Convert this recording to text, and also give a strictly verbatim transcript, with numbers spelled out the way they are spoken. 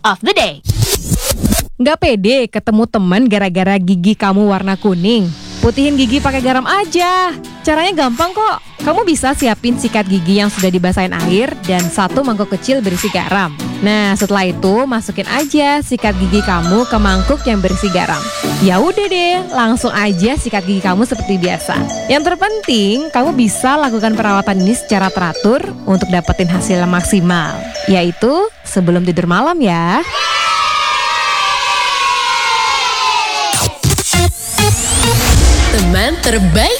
of the day. Nggak pede ketemu teman gara-gara gigi kamu warna kuning? Putihin gigi pakai garam aja. Caranya gampang kok. Kamu bisa siapin sikat gigi yang sudah dibasahin air dan satu mangkok kecil berisi garam. Nah, setelah itu masukin aja sikat gigi kamu ke mangkuk yang berisi garam. Ya udah deh, langsung aja sikat gigi kamu seperti biasa. Yang terpenting, kamu bisa lakukan perawatan ini secara teratur untuk dapetin hasil yang maksimal, yaitu sebelum tidur malam ya. Teman terbaik